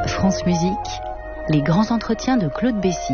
France Musique, les grands entretiens de Claude Bessy.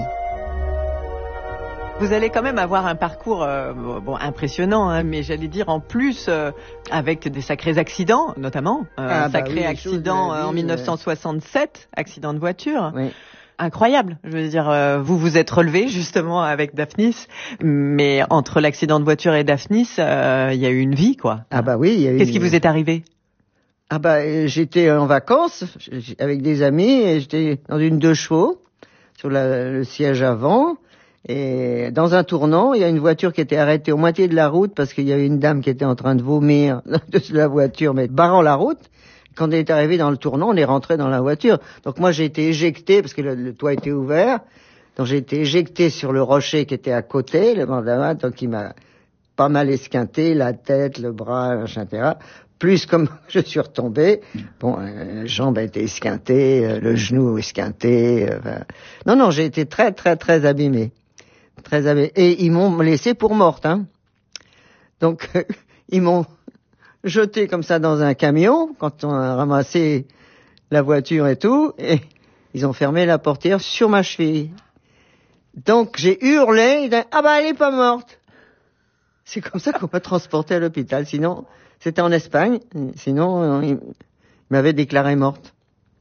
Vous allez quand même avoir un parcours impressionnant, hein, mais j'allais dire en plus avec des sacrés accidents, notamment accident en 1967, accident de voiture. Oui. Incroyable, je veux dire, vous vous êtes relevé justement avec Daphnis, mais entre l'accident de voiture et Daphnis, il y a eu une vie, quoi. Ah bah oui, il y a eu. Qu'est-ce qui vous est arrivé? Ah bah j'étais en vacances avec des amis et j'étais dans une 2 chevaux sur le siège avant. Et dans un tournant, il y a une voiture qui était arrêtée au moitié de la route parce qu'il y avait une dame qui était en train de vomir de la voiture, mais barrant la route. Quand elle est arrivée dans le tournant, on est rentré dans la voiture. Donc moi, j'ai été éjecté parce que le toit était ouvert. Donc j'ai été éjecté sur le rocher qui était à côté, le mandama, donc il m'a pas mal esquinté, la tête, le bras, etc. Plus comme je suis retombé, la jambe a été esquintée, le genou esquinté. Non, j'ai été très, très, très abîmé. Très abîmé. Et ils m'ont laissé pour morte, hein. Donc, ils m'ont jeté comme ça dans un camion, quand on a ramassé la voiture et tout, et ils ont fermé la portière sur ma cheville. Donc, j'ai hurlé, ils disaient, ah bah, elle est pas morte. C'est comme ça qu'on m'a transporté à l'hôpital, sinon, c'était en Espagne, sinon, ils m'avaient déclarée morte.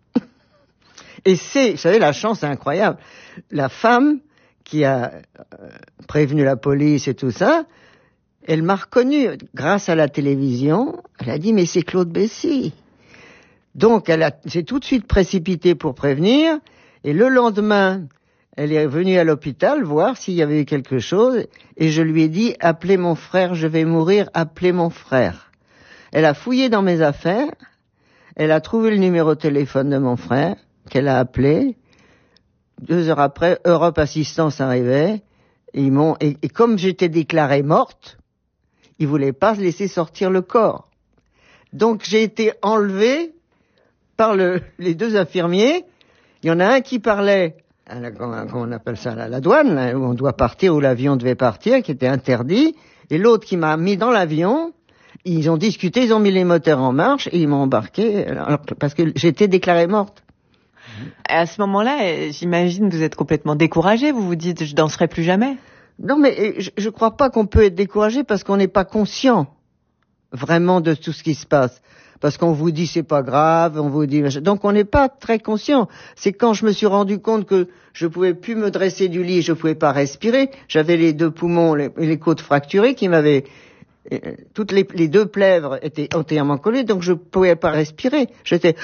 Et vous savez, la chance, c'est incroyable. La femme qui a prévenu la police et tout ça, elle m'a reconnu grâce à la télévision. Elle a dit, mais c'est Claude Bessy. Donc, s'est tout de suite précipitée pour prévenir. Et le lendemain, elle est venue à l'hôpital voir s'il y avait eu quelque chose. Et je lui ai dit, appelez mon frère, je vais mourir, appelez mon frère. Elle a fouillé dans mes affaires. Elle a trouvé le numéro de téléphone de mon frère, qu'elle a appelé. 2 heures après, Europe Assistance arrivait. Et comme j'étais déclarée morte, ils voulaient pas laisser sortir le corps. Donc j'ai été enlevée par les 2 infirmiers. Il y en a un qui parlait, comment on appelle ça, la douane, là, où on doit partir, où l'avion devait partir, qui était interdit. Et l'autre qui m'a mis dans l'avion. Ils ont discuté, ils ont mis les moteurs en marche et ils m'ont embarqué parce que j'étais déclarée morte. À ce moment-là, j'imagine que vous êtes complètement découragé. Vous vous dites, je danserai plus jamais. Non, mais je crois pas qu'on peut être découragé parce qu'on n'est pas conscient vraiment de tout ce qui se passe. Parce qu'on vous dit c'est pas grave, on vous dit donc on n'est pas très conscient. C'est quand je me suis rendu compte que je pouvais plus me dresser du lit, je pouvais pas respirer, j'avais les 2 poumons, les côtes fracturées qui m'avaient toutes les 2 plèvres étaient entièrement collées, donc je pouvais pas respirer. J'étais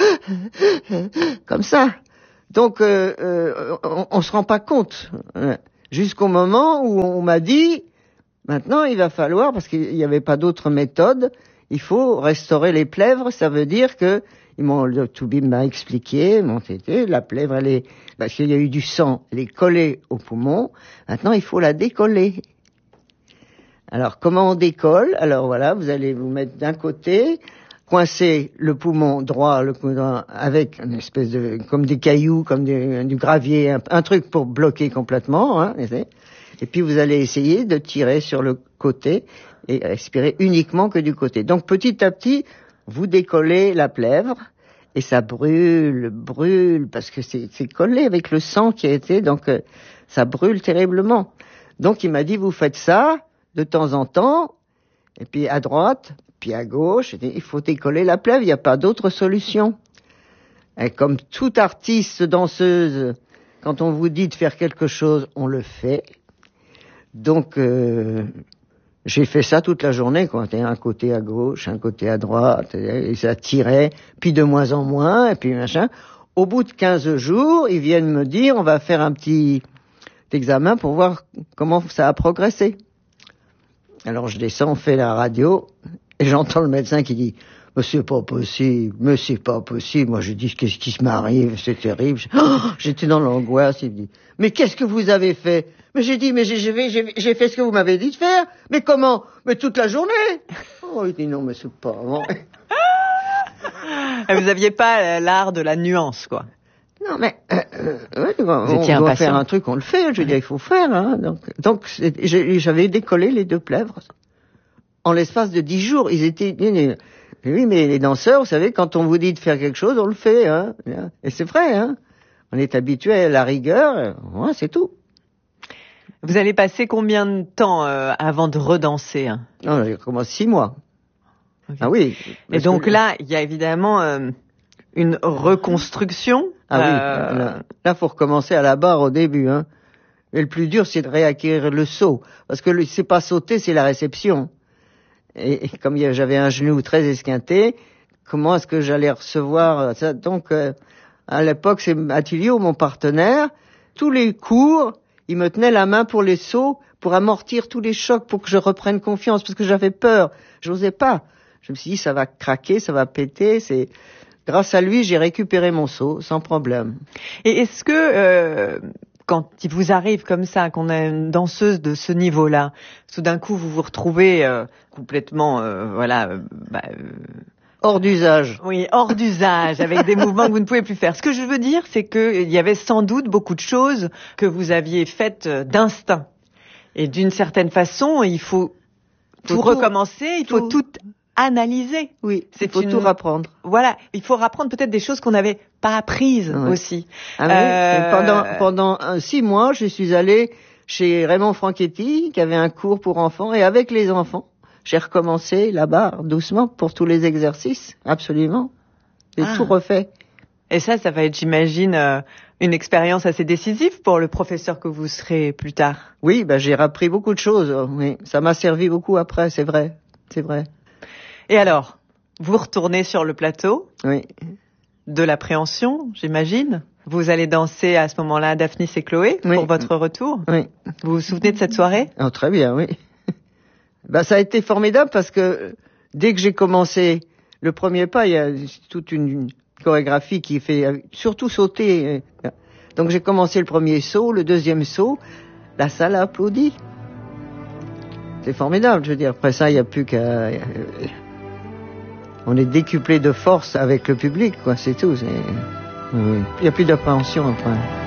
comme ça. Donc on se rend pas compte jusqu'au moment où on m'a dit maintenant il va falloir, parce qu'il n'y avait pas d'autre méthode, il faut restaurer les plèvres. Ça veut dire que le Toubib m'a expliqué, la plèvre parce qu'il y a eu du sang, elle est collée au poumon. Maintenant il faut la décoller. Alors, comment on décolle? Alors voilà, vous allez vous mettre d'un côté, coincer le poumon droit, avec une espèce comme des cailloux, comme du gravier, un truc pour bloquer complètement, hein, et puis vous allez essayer de tirer sur le côté et respirer uniquement que du côté. Donc, petit à petit, vous décollez la plèvre, et ça brûle, parce que c'est collé avec le sang qui a été, donc ça brûle terriblement. Donc, il m'a dit, vous faites ça de temps en temps, et puis à droite, puis à gauche, il faut décoller la plèvre, il n'y a pas d'autre solution. Et comme toute artiste, danseuse, quand on vous dit de faire quelque chose, on le fait. Donc, j'ai fait ça toute la journée, quoi. Un côté à gauche, un côté à droite, et ça tirait, puis de moins en moins, et puis machin. Au bout de 15 jours, ils viennent me dire, on va faire un petit examen pour voir comment ça a progressé. Alors je descends, on fait la radio, et j'entends le médecin qui dit « Mais c'est pas possible, mais c'est pas possible ». Moi je dis « Qu'est-ce qui m'arrive, c'est terrible ». J'étais dans l'angoisse, il me dit « Mais qu'est-ce que vous avez fait ?» Mais j'ai dit « Mais j'ai fait ce que vous m'avez dit de faire. »« Mais comment ?»« Mais toute la journée !» Oh, il dit « Non, mais c'est pas vrai. » Vous aviez pas l'art de la nuance, quoi. Non, mais on doit faire un truc, on le fait. Je veux dire, il faut faire. Hein. Donc j'avais décollé les 2 plèvres en l'espace de 10 jours. Ils étaient Oui, mais les danseurs, vous savez, quand on vous dit de faire quelque chose, on le fait, hein. Et c'est vrai, hein. On est habitué à la rigueur, ouais, c'est tout. Vous allez passer combien de temps avant de redanser, hein? Non, j'ai commencé 6 mois. Okay. Ah oui. Et donc là, il y a évidemment une reconstruction. Ah oui, là, faut recommencer à la barre au début, hein. Mais le plus dur, c'est de réacquérir le saut. Parce que c'est pas sauter, c'est la réception. Et comme j'avais un genou très esquinté, comment est-ce que j'allais recevoir ça? Donc, à l'époque, c'est Attilio, mon partenaire. Tous les cours, il me tenait la main pour les sauts, pour amortir tous les chocs, pour que je reprenne confiance, parce que j'avais peur. J'osais pas. Je me suis dit, ça va craquer, ça va péter. Grâce à lui, j'ai récupéré mon saut, sans problème. Et est-ce que, quand il vous arrive comme ça, qu'on a une danseuse de ce niveau-là, tout d'un coup, vous vous retrouvez complètement, hors d'usage. Oui, hors d'usage, avec des mouvements que vous ne pouvez plus faire. Ce que je veux dire, c'est qu'il y avait sans doute beaucoup de choses que vous aviez faites d'instinct. Et d'une certaine façon, il faut tout recommencer, il faut tout analyser. Oui, il faut tout rapprendre. Voilà, il faut rapprendre peut-être des choses qu'on n'avait pas apprises aussi. Ah oui. Pendant 6 mois, je suis allée chez Raymond Franchetti, qui avait un cours pour enfants, et avec les enfants, j'ai recommencé là-bas, doucement, pour tous les exercices, absolument. J'ai tout refait. Et ça va être, j'imagine, une expérience assez décisive pour le professeur que vous serez plus tard. Oui, j'ai appris beaucoup de choses. Oui, ça m'a servi beaucoup après, c'est vrai. C'est vrai. Et alors, vous retournez sur le plateau de l'appréhension, j'imagine. Vous allez danser à ce moment-là Daphnis et Chloé pour votre retour. Oui. Vous vous souvenez de cette soirée? Oh, très bien, oui. Ça a été formidable parce que dès que j'ai commencé le premier pas, il y a toute une chorégraphie qui fait surtout sauter. Donc j'ai commencé le premier saut, le deuxième saut, la salle a applaudi. C'est formidable, je veux dire. Après ça, il n'y a plus qu'à... On est décuplé de force avec le public, quoi, c'est tout. Il n'y a plus d'appréhension après.